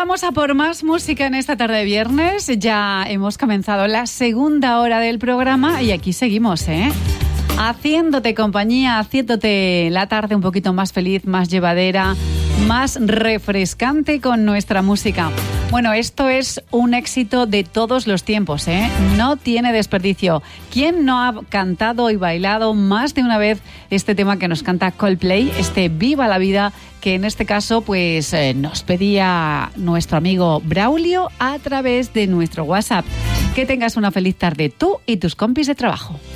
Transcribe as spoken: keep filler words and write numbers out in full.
vamos a por más música en esta tarde de viernes. Ya hemos comenzado la segunda hora del programa y aquí seguimos, ¿eh? Haciéndote compañía, haciéndote la tarde un poquito más feliz, más llevadera, más refrescante con nuestra música. Bueno, esto es un éxito de todos los tiempos, ¿eh? No tiene desperdicio. ¿Quién no ha cantado y bailado más de una vez este tema que nos canta Coldplay, este Viva la Vida, que en este caso pues eh, nos pedía nuestro amigo Braulio a través de nuestro WhatsApp? Que tengas una feliz tarde tú y tus compis de trabajo.